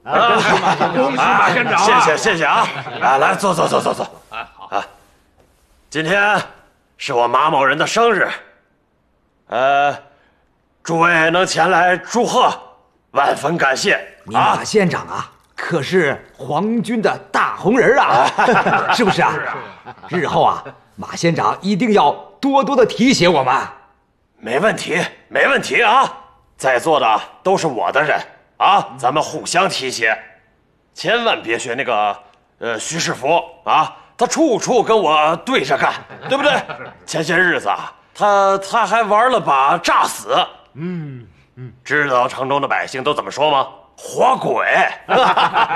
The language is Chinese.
恭喜马县长！ 谢谢啊！来坐。好啊，今天是我马某人的生日，诸位能前来祝贺，万分感谢。 你马县长啊，可是皇军的大红人啊，是不是啊？日后啊，马县长一定要多多的提携我们。 没问题啊！在座的都是我的人啊，咱们互相提携，千万别学那个徐世福啊，他处处跟我对着干，对不对？前些日子啊，他还玩了把诈死。知道城中的百姓都怎么说吗？活鬼！